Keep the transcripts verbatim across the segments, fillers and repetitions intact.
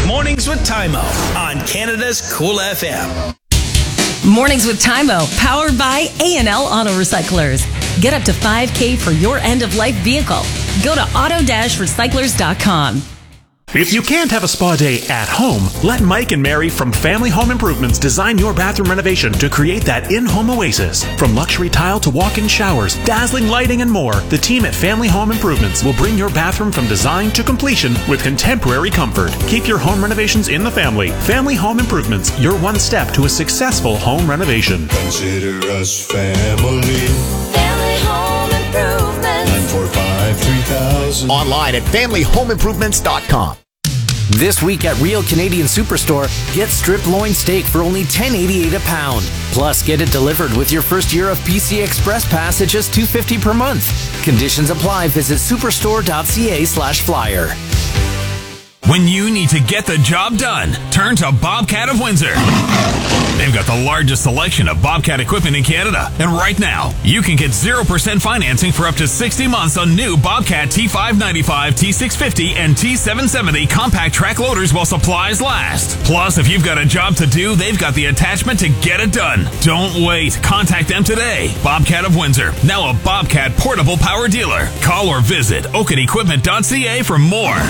Mornings with Tymo on Canada's Cool F M. Mornings with Tymo, powered by A and L Auto Recyclers. Get up to five K for your end-of-life vehicle. Go to auto dash recyclers dot com. If you can't have a spa day at home, let Mike and Mary from Family Home Improvements design your bathroom renovation to create that in-home oasis. From luxury tile to walk-in showers, dazzling lighting, and more, the team at Family Home Improvements will bring your bathroom from design to completion with contemporary comfort. Keep your home renovations in the family. Family Home Improvements, your one step to a successful home renovation. Consider us family. Family Home Improvements. nine four five, three thousand. Online at family home improvements dot com. This week at Real Canadian Superstore, get strip loin steak for only ten eighty-eight a pound. Plus, get it delivered with your first year of P C Express Pass at just two fifty per month. Conditions apply. Visit superstore dot c a slash flyer. When you need to get the job done, turn to Bobcat of Windsor. They've got the largest selection of Bobcat equipment in Canada. And right now, you can get zero percent financing for up to sixty months on new Bobcat T five ninety-five, T six fifty, and T seven seventy compact track loaders while supplies last. Plus, if you've got a job to do, they've got the attachment to get it done. Don't wait. Contact them today. Bobcat of Windsor, now a Bobcat portable power dealer. Call or visit oaken equipment dot c a for more.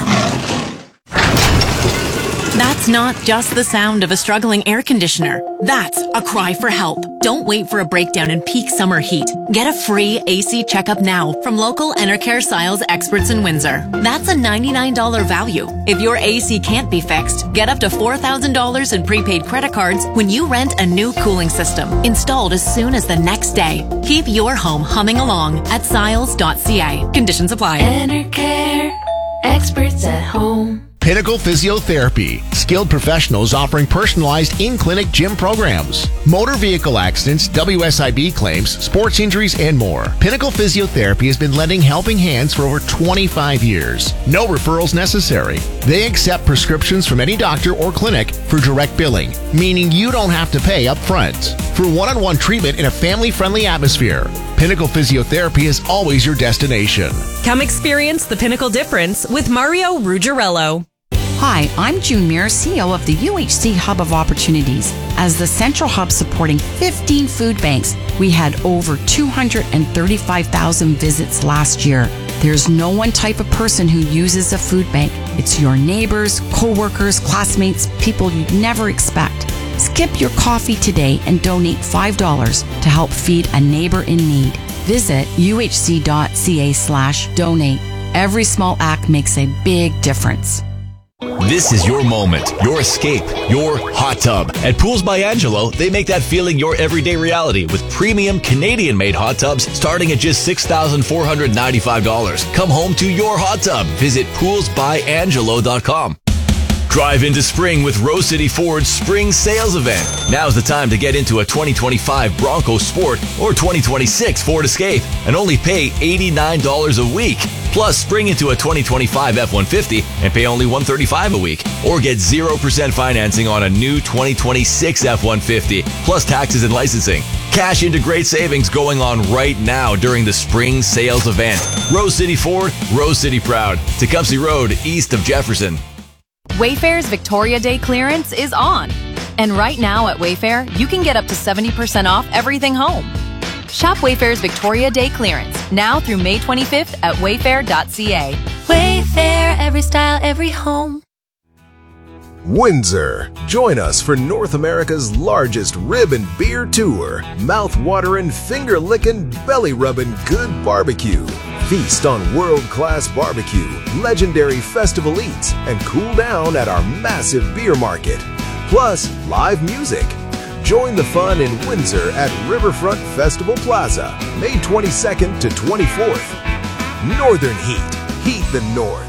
That's not just the sound of a struggling air conditioner. That's a cry for help. Don't wait for a breakdown in peak summer heat. Get a free A C checkup now from local Enercare Siles experts in Windsor. That's a ninety-nine dollars value. If your A C can't be fixed, get up to four thousand dollars in prepaid credit cards when you rent a new cooling system, installed as soon as the next day. Keep your home humming along at siles dot c a. Conditions apply. Enercare, experts at home. Pinnacle Physiotherapy, skilled professionals offering personalized in-clinic gym programs, motor vehicle accidents, W S I B claims, sports injuries, and more. Pinnacle Physiotherapy has been lending helping hands for over twenty-five years. No referrals necessary. They accept prescriptions from any doctor or clinic for direct billing, meaning you don't have to pay up front. For one-on-one treatment in a family-friendly atmosphere, Pinnacle Physiotherapy is always your destination. Come experience the Pinnacle difference with Mario Ruggiero. Hi, I'm June Muir, C E O of the U H C Hub of Opportunities. As the central hub supporting fifteen food banks, we had over two hundred thirty-five thousand visits last year. There's no one type of person who uses a food bank. It's your neighbors, co-workers, classmates, people you'd never expect. Skip your coffee today and donate five dollars to help feed a neighbor in need. Visit u h c dot c a slash donate. Every small act makes a big difference. This is your moment, your escape, your hot tub. At Pools by Angelo, they make that feeling your everyday reality with premium Canadian-made hot tubs starting at just six thousand four hundred ninety-five dollars. Come home to your hot tub. Visit pools by angelo dot com. Drive into spring with Rose City Ford's Spring Sales Event. Now's the time to get into a twenty twenty-five Bronco Sport or twenty twenty-six Ford Escape and only pay eighty-nine dollars a week. Plus, spring into a twenty twenty-five F one fifty and pay only one hundred thirty-five dollars a week. Or get zero percent financing on a new twenty twenty-six F one fifty, plus taxes and licensing. Cash into great savings going on right now during the Spring Sales Event. Rose City Ford, Rose City proud. Tecumseh Road, east of Jefferson. Wayfair's Victoria Day clearance is on. And right now at Wayfair, you can get up to seventy percent off everything home. Shop Wayfair's Victoria Day clearance now through May twenty-fifth at wayfair dot c a. Wayfair, every style, every home. Windsor. Join us for North America's largest rib and beer tour. Mouth-watering, finger-licking, belly-rubbing good barbecue. Feast on world-class barbecue, legendary festival eats, and cool down at our massive beer market. Plus, live music. Join the fun in Windsor at Riverfront Festival Plaza, May twenty-second to twenty-fourth. Northern Heat. Heat the North.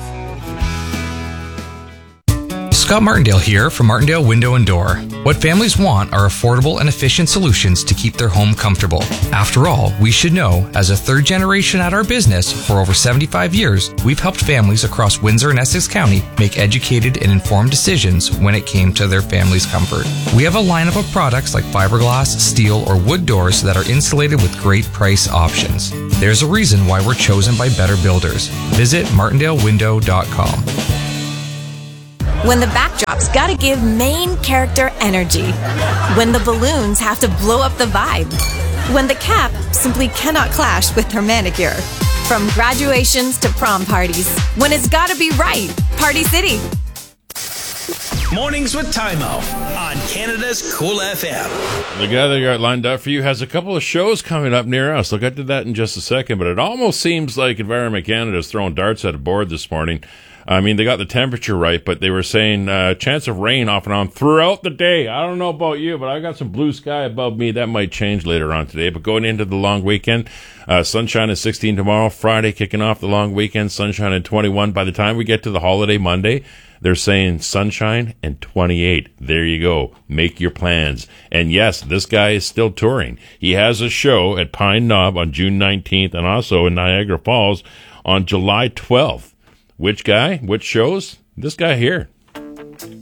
Scott Martindale here from Martindale Window and Door. What families want are affordable and efficient solutions to keep their home comfortable. After all, we should know, as a third generation at our business for over seventy-five years, we've helped families across Windsor and Essex County make educated and informed decisions when it came to their family's comfort. We have a lineup of products like fiberglass, steel, or wood doors that are insulated with great price options. There's a reason why we're chosen by better builders. Visit martindale window dot com. When the backdrop's gotta give main character energy. When the balloons have to blow up the vibe. When the cap simply cannot clash with her manicure. From graduations to prom parties, when it's gotta be right, Party City. Mornings with Timo on Canada's Cool F M. The guy that got lined up for you has a couple of shows coming up near us. I'll get to that in just a second, but it almost seems like Environment Canada is throwing darts at a board this morning. I mean, they got the temperature right, but they were saying uh, chance of rain off and on throughout the day. I don't know about you, but I got some blue sky above me. That might change later on today. But going into the long weekend, uh, sunshine at sixteen tomorrow, Friday kicking off the long weekend, sunshine at twenty-one. By the time we get to the holiday Monday, they're saying sunshine and twenty-eight. There you go. Make your plans. And yes, this guy is still touring. He has a show at Pine Knob on June nineteenth and also in Niagara Falls on July twelfth. Which guy? Which shows? This guy here.